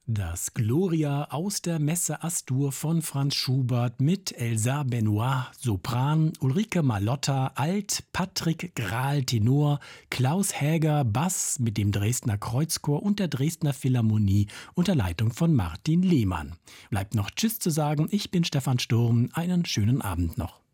Das Gloria aus der Messe Astur von Franz Schubert mit Elsa Benoit, Sopran, Ulrike Malotta, Alt, Patrick Grahl, Tenor, Klaus Häger, Bass mit dem Dresdner Kreuzchor und der Dresdner Philharmonie unter Leitung von Martin Lehmann. Bleibt noch Tschüss zu sagen, ich bin Stefan Sturm, einen schönen Abend noch.